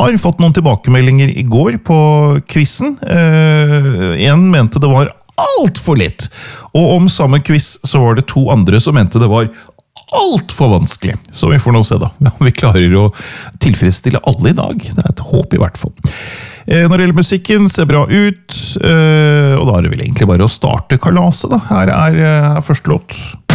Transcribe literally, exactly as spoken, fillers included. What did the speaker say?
har fått noen tilbakemeldinger i går på quizen. Eh, en mente det var alt for lett, og om samme quiz så var det to andre som mente det var alt for vanskelig. Så vi får nå se da, om vi klarer å tilfredsstille alle i dag. Det er et håp i hvert fall. Eh, når det gjelder musikken, ser bra ut, eh, og da er det vel egentlig bare å starte kalaset da. Her er, er første låt.